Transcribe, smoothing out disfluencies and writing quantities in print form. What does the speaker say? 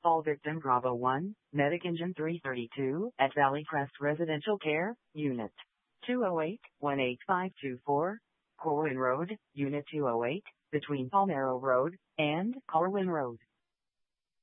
Fall victim Bravo 1, Medic Engine 332 at Valley Crest Residential Care, Unit 208-18524, Corwin Road, Unit 208, between Palmero Road and Corwin Road.